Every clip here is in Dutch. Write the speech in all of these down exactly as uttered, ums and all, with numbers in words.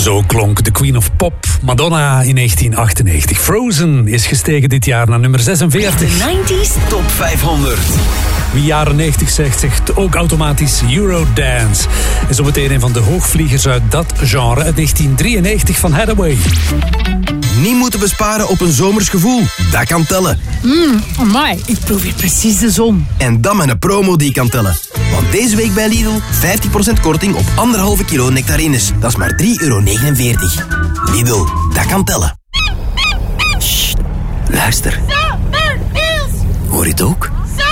Zo klonk de Queen of Pop, Madonna, in negentien achtennegentig. Frozen is gestegen dit jaar naar nummer zesenveertig. De negentig Top vijfhonderd. Wie jaren negentig zegt, zegt ook automatisch Eurodance. En zo meteen een van de hoogvliegers uit dat genre, uit negentien drieënnegentig van Hathaway. Niet moeten besparen op een zomers gevoel. Dat kan tellen. Mmm, amai, ik proef hier precies de zon. En dan met een promo die kan tellen. Want deze week bij Lidl vijftig procent korting op anderhalve kilo nectarines. Dat is maar drie euro negenenveertig. Lidl, dat kan tellen. Sst, luister. Hoor je het ook?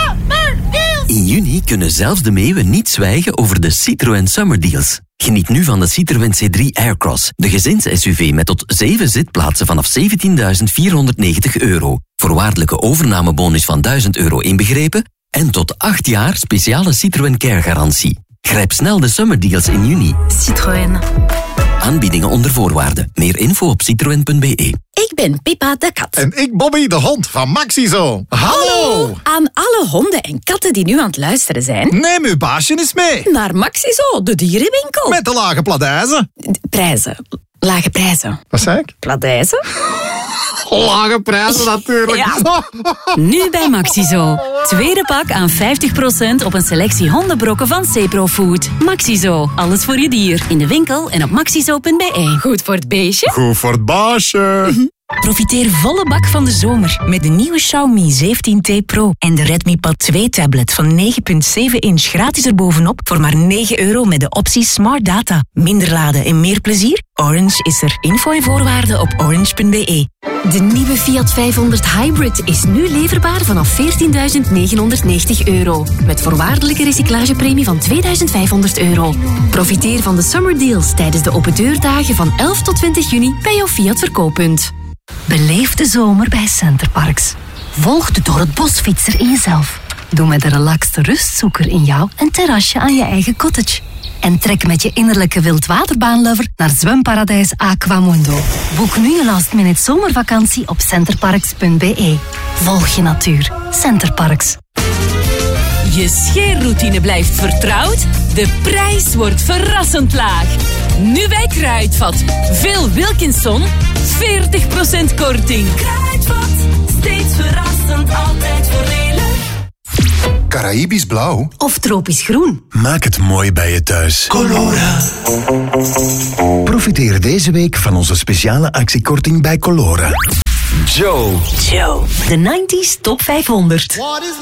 In juni kunnen zelfs de meeuwen niet zwijgen over de Citroën Summer Deals. Geniet nu van de Citroën C drie Aircross, de gezins-S U V met tot zeven zitplaatsen vanaf zeventienduizend vierhonderdnegentig euro. Voorwaardelijke overnamebonus van duizend euro inbegrepen en tot acht jaar speciale Citroën Care-garantie. Grijp snel de Summer Deals in juni. Citroën. Aanbiedingen onder voorwaarden. Meer info op citroen punt b e. Ik ben Pippa de kat. En ik Bobby de hond van Maxizo. Hallo! Aan alle honden en katten die nu aan het luisteren zijn. Neem uw baasje eens mee. Naar Maxizo, de dierenwinkel. Met de lage pladijzen. Prijzen. Lage prijzen. Wat zei ik? Pladijzen? Lage prijzen natuurlijk. Ja. Nu bij Maxizo. Tweede pak aan vijftig procent op een selectie hondenbrokken van Cepro Food. Maxizo, alles voor je dier. In de winkel en op maxizo punt b e. Goed voor het beestje. Goed voor het baasje. Mm-hmm. Profiteer volle bak van de zomer met de nieuwe Xiaomi zeventien T Pro en de Redmi Pad twee tablet van negen komma zeven inch gratis erbovenop voor maar negen euro met de optie Smart Data. Minder laden en meer plezier? Orange is er. Info en voorwaarden op orange punt b e. De nieuwe Fiat vijfhonderd Hybrid is nu leverbaar vanaf veertienduizend negenhonderdnegentig euro. Met voorwaardelijke recyclagepremie van tweeduizend vijfhonderd euro. Profiteer van de Summer Deals tijdens de opendeurdagen van elf tot twintig juni bij jouw Fiat verkooppunt. Beleef de zomer bij Centerparks. Volg de door het bosfietser in jezelf. Doe met de relaxte rustzoeker in jou een terrasje aan je eigen cottage. En trek met je innerlijke wildwaterbaanlover naar zwemparadijs Aquamundo. Boek nu een last minute zomervakantie op centerparks punt b e. Volg je natuur. Centerparks. Je scheerroutine blijft vertrouwd. De prijs wordt verrassend laag. Nu bij Kruidvat. Veel Wilkinson. veertig procent korting. Kruidvat. Steeds verrassend, altijd voordelig. Caraïbisch blauw. Of tropisch groen. Maak het mooi bij je thuis. Colora. Profiteer deze week van onze speciale actiekorting bij Colora. Joe. Joe. De negentig Top vijfhonderd.